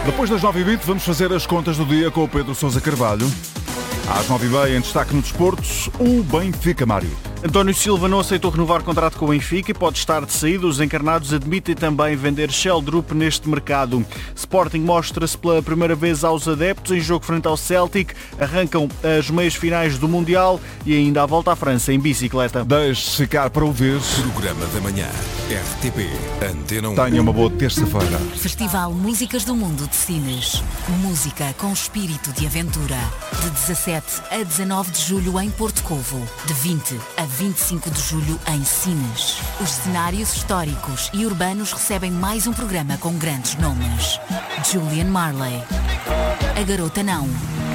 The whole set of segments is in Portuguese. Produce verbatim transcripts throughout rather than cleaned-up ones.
Depois das nove e vinte vamos fazer as contas do dia com o Pedro Sousa Carvalho. Às nove e meia, em destaque no desporto, o Benfica, Mário. António Silva não aceitou renovar contrato com o Benfica e pode estar de saída. Os encarnados admitem também vender Sheldrup neste mercado. Sporting mostra-se pela primeira vez aos adeptos em jogo frente ao Celtic. Arrancam as meias finais do Mundial e ainda a volta à França em bicicleta. Deixe-se ficar para ouvir. Programa da manhã, R T P, Antena um. Tenha uma boa terça-feira. Festival Músicas do Mundo de Sines. Música com espírito de aventura. De dezassete a dezanove de julho em Porto Covo. De vinte a vinte e cinco de julho em Sines. Os cenários históricos e urbanos recebem mais um programa com grandes nomes. Julian Marley, A Garota Não,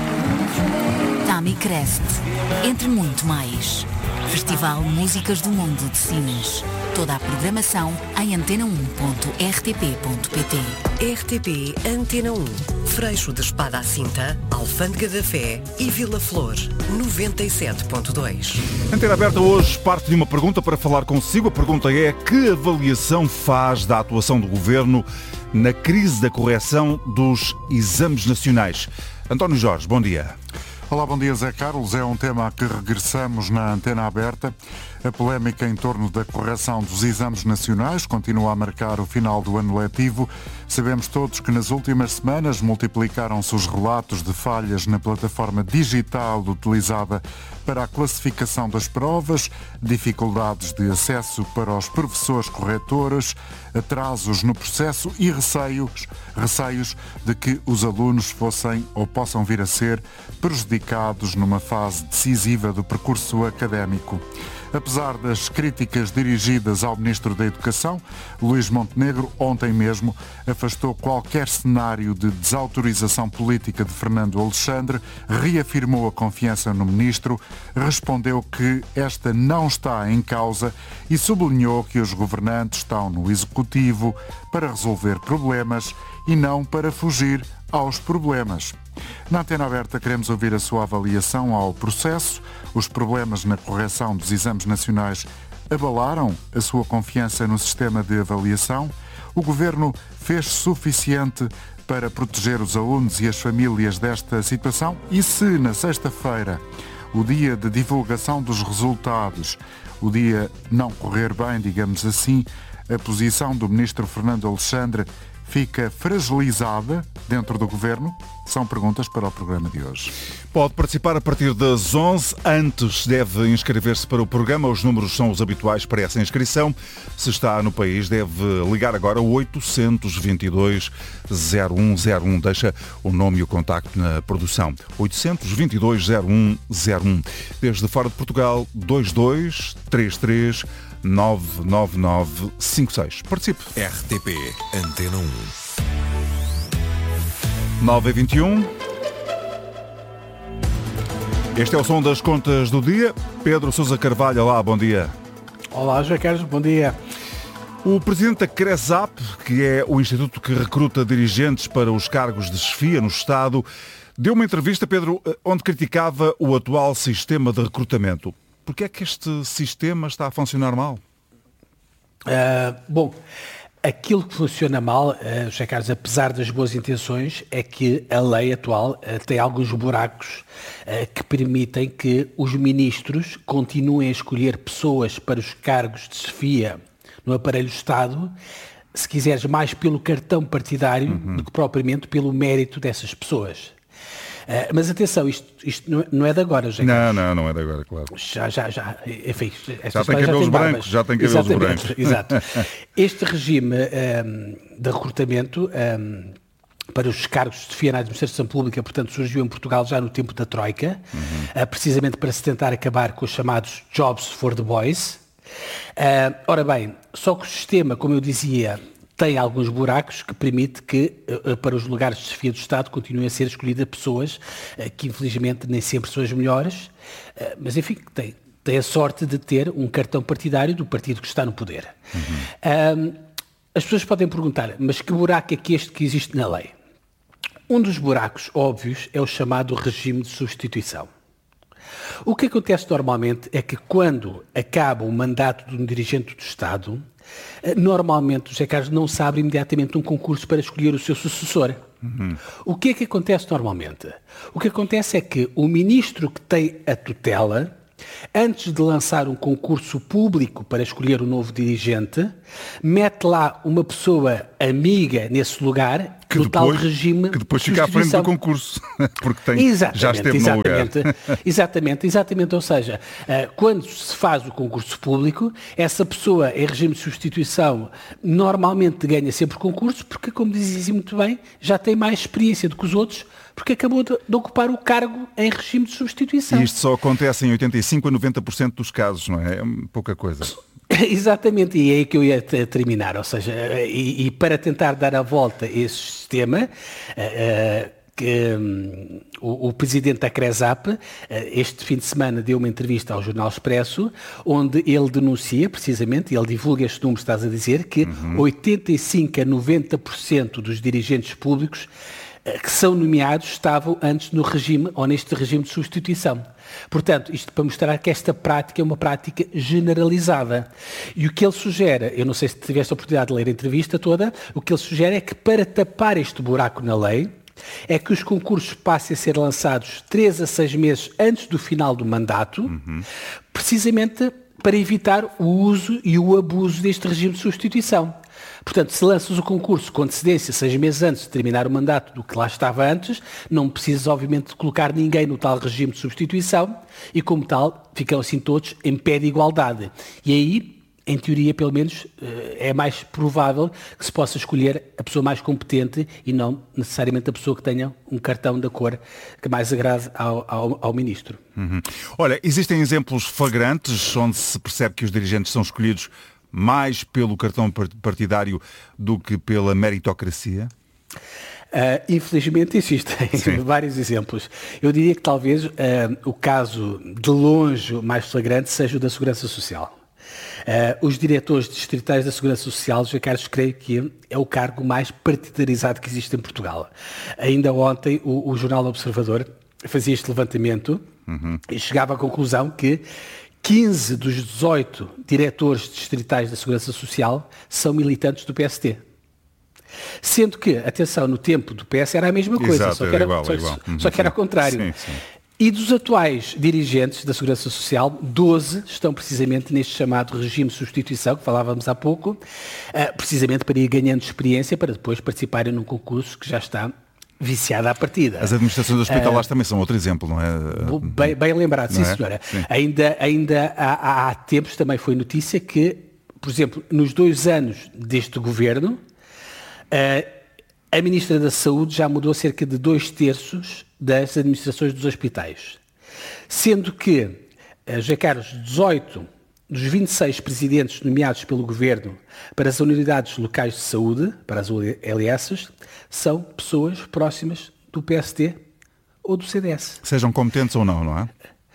Tammy Crest, entre muito mais. Festival Músicas do Mundo de Sines. Toda a programação em antena um ponto r t p ponto p t. R T P Antena um. Freixo de Espada à Cinta, Alfândega da Fé e Vila Flor, noventa e sete ponto dois. Antena Aberta hoje parte de uma pergunta para falar consigo. A pergunta é: que avaliação faz da atuação do Governo na crise da correção dos exames nacionais? António Jorge, bom dia. Olá, bom dia, Zé Carlos. É um tema a que regressamos na Antena Aberta. A polémica em torno da correção dos exames nacionais continua a marcar o final do ano letivo. Sabemos todos que nas últimas semanas multiplicaram-se os relatos de falhas na plataforma digital utilizada para a classificação das provas, dificuldades de acesso para os professores corretores, atrasos no processo e receios, receios de que os alunos fossem ou possam vir a ser prejudicados numa fase decisiva do percurso académico. Apesar das críticas dirigidas ao Ministro da Educação, Luís Montenegro, ontem mesmo, afastou qualquer cenário de desautorização política de Fernando Alexandre, reafirmou a confiança no Ministro, respondeu que esta não está em causa e sublinhou que os governantes estão no Executivo para resolver problemas e não para fugir aos problemas. Na Antena Aberta queremos ouvir a sua avaliação ao processo. Os problemas na correção dos exames nacionais abalaram a sua confiança no sistema de avaliação? O Governo fez suficiente para proteger os alunos e as famílias desta situação? E se na sexta-feira, o dia de divulgação dos resultados, o dia não correr bem, digamos assim, a posição do Ministro Fernando Alexandre fica fragilizada dentro do Governo? São perguntas para o programa de hoje. Pode participar a partir das onze. Antes deve inscrever-se para o programa. Os números são os habituais para essa inscrição. Se está no país, deve ligar agora oitocentos e vinte e dois, zero um zero um. Deixa o nome e o contacto na produção. oitocentos e vinte e dois, zero um zero um. Desde fora de Portugal, dois dois três três nove nove nove cinco seis. Participe. R T P Antena um. nove e vinte e um. Este é o som das contas do dia. Pedro Sousa Carvalho, olá, bom dia. Olá, José Carlos, bom dia. O presidente da CRESAP, que é o instituto que recruta dirigentes para os cargos de chefia no Estado, deu uma entrevista, Pedro, onde criticava o atual sistema de recrutamento. Porquê é que este sistema está a funcionar mal? Uh, bom, aquilo que funciona mal, uh, José Carlos, apesar das boas intenções, é que a lei atual uh, tem alguns buracos uh, que permitem que os ministros continuem a escolher pessoas para os cargos de chefia no aparelho do Estado, se quiseres, mais pelo cartão partidário uhum. do que propriamente pelo mérito dessas pessoas. Uh, mas atenção, isto, isto não, é, não é de agora, José Carlos. Não, não, não é de agora, claro. Já, já, já. Enfim, já tem cabelos já brancos, já tem cabelos Exatamente, brancos. Exato. Este regime um, de recrutamento um, para os cargos de chefia na administração pública, portanto, surgiu em Portugal já no tempo da Troika, uhum. uh, precisamente para se tentar acabar com os chamados Jobs for the Boys. Uh, ora bem, só que o sistema, como eu dizia, tem alguns buracos que permite que, para os lugares de chefia do Estado, continuem a ser escolhidas pessoas que, infelizmente, nem sempre são as melhores, mas, enfim, tem, tem a sorte de ter um cartão partidário do partido que está no poder. Uhum. Um, as pessoas podem perguntar, mas que buraco é que este que existe na lei? Um dos buracos óbvios é o chamado regime de substituição. O que acontece normalmente é que, quando acaba o mandato de um dirigente do Estado, normalmente o José Carlos não se abre imediatamente um concurso para escolher o seu sucessor. Uhum. O que é que acontece normalmente? O que acontece é que o ministro que tem a tutela, antes de lançar um concurso público para escolher o novo dirigente, mete lá uma pessoa amiga nesse lugar, que no depois, tal regime que depois fica à frente do concurso, porque tem, exatamente, já esteve exatamente, no lugar. Exatamente, exatamente. Ou seja, quando se faz o concurso público, essa pessoa em regime de substituição normalmente ganha sempre concurso, porque, como dizia muito bem, já tem mais experiência do que os outros, porque acabou de, de ocupar o cargo em regime de substituição. E isto só acontece em oitenta e cinco a noventa por cento dos casos, não é? É pouca coisa. Exatamente, e é aí que eu ia terminar. Ou seja, e, e para tentar dar a volta a esse sistema, uh, que um, o, o presidente da CRESAP, uh, este fim de semana, deu uma entrevista ao Jornal Expresso, onde ele denuncia, precisamente, ele divulga estes números, estás a dizer, que uhum. oitenta e cinco a noventa por cento dos dirigentes públicos que são nomeados estavam antes no regime ou neste regime de substituição. Portanto, isto para mostrar que esta prática é uma prática generalizada. E o que ele sugere, eu não sei se tiveste a oportunidade de ler a entrevista toda, o que ele sugere é que para tapar este buraco na lei, é que os concursos passem a ser lançados três a seis meses antes do final do mandato, uhum. precisamente para evitar o uso e o abuso deste regime de substituição. Portanto, se lanças o concurso com antecedência, seis meses antes de terminar o mandato do que lá estava antes, não precisas, obviamente, de colocar ninguém no tal regime de substituição e, como tal, ficam assim todos em pé de igualdade. E aí, em teoria, pelo menos, é mais provável que se possa escolher a pessoa mais competente e não necessariamente a pessoa que tenha um cartão da cor que mais agrade ao, ao, ao ministro. Uhum. Olha, existem exemplos flagrantes onde se percebe que os dirigentes são escolhidos mais pelo cartão partidário do que pela meritocracia? Uh, infelizmente existem Sim. vários exemplos. Eu diria que talvez uh, o caso de longe mais flagrante seja o da Segurança Social. Uh, os diretores distritais da Segurança Social, José Carlos, creio que é o cargo mais partidarizado que existe em Portugal. Ainda ontem o, o Jornal Observador fazia este levantamento uhum. e chegava à conclusão que quinze dos dezoito diretores distritais da Segurança Social são militantes do P S T. Sendo que, atenção, no tempo do P S era a mesma coisa, Exato, só, que era, igual, só, igual. Uhum, só que era ao contrário. Sim, sim. E dos atuais dirigentes da Segurança Social, doze estão precisamente neste chamado regime de substituição, que falávamos há pouco, precisamente para ir ganhando experiência para depois participarem num concurso que já está viciada à partida. As administrações hospitalares uh, também são outro exemplo, não é? Bem, bem lembrado, sim, é? senhora. Sim. Ainda, ainda há, há tempos também foi notícia que, por exemplo, nos dois anos deste governo, uh, a Ministra da Saúde já mudou cerca de dois terços das administrações dos hospitais. Sendo que, uh, José Carlos, dezoito dos vinte e seis presidentes nomeados pelo Governo para as unidades locais de saúde, para as U L S, são pessoas próximas do P S T ou do C D S. Sejam competentes ou não, não é?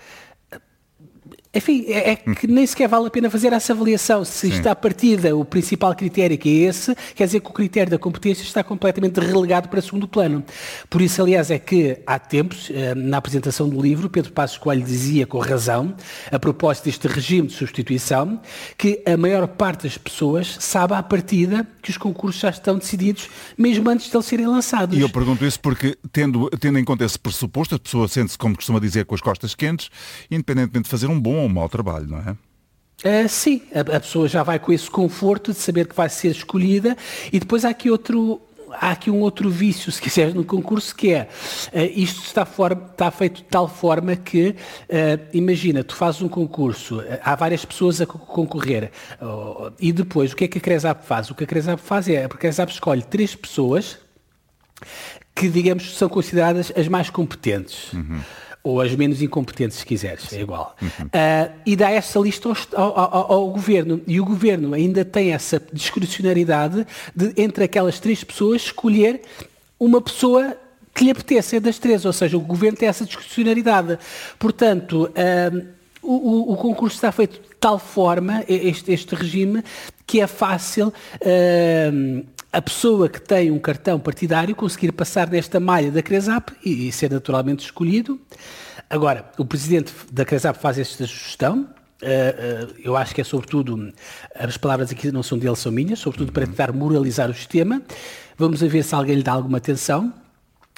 Enfim, é, é que nem sequer vale a pena fazer essa avaliação. Se Sim. está à partida o principal critério que é esse, quer dizer que o critério da competência está completamente relegado para segundo plano. Por isso, aliás, é que há tempos, na apresentação do livro, Pedro Passos Coelho dizia com razão, a propósito deste regime de substituição, que a maior parte das pessoas sabe à partida que os concursos já estão decididos, mesmo antes de eles serem lançados. E eu pergunto isso porque, tendo, tendo em conta esse pressuposto, a pessoa sente-se, como costuma dizer, com as costas quentes, independentemente de fazer um bom ou um mau trabalho, não é? Uh, sim, a, a pessoa já vai com esse conforto de saber que vai ser escolhida. E depois há aqui outro... Há aqui um outro vício, se quiseres, no concurso, que é, uh, isto está, for, está feito de tal forma que, uh, imagina, tu fazes um concurso, uh, há várias pessoas a concorrer, uh, e depois, o que é que a CRESAP faz? O que a CRESAP faz é, a CRESAP escolhe três pessoas que, digamos, são consideradas as mais competentes. Uhum. Ou as menos incompetentes, se quiseres, é igual. Uhum. Uh, e dá essa lista ao, ao, ao Governo. E o Governo ainda tem essa discricionariedade de, entre aquelas três pessoas, escolher uma pessoa que lhe apeteça das três. Ou seja, o Governo tem essa discricionariedade. Portanto, uh, o, o concurso está feito de tal forma, este, este regime, que é fácil... Uh, a pessoa que tem um cartão partidário conseguir passar nesta malha da CRESAP e, e ser naturalmente escolhido. Agora, o presidente da CRESAP faz esta sugestão. Uh, uh, eu acho que é sobretudo, as palavras aqui não são dele, são minhas, sobretudo para tentar moralizar o sistema. Vamos a ver se alguém lhe dá alguma atenção.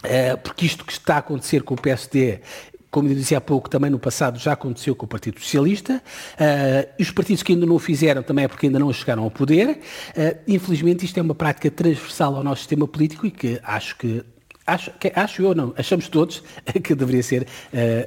porque isto que está a acontecer com o P S D, como eu disse há pouco, também no passado já aconteceu com o Partido Socialista, uh, e os partidos que ainda não o fizeram também é porque ainda não chegaram ao poder. Uh, infelizmente isto é uma prática transversal ao nosso sistema político e que acho que Acho, que, acho eu não, achamos todos que deveria ser uh,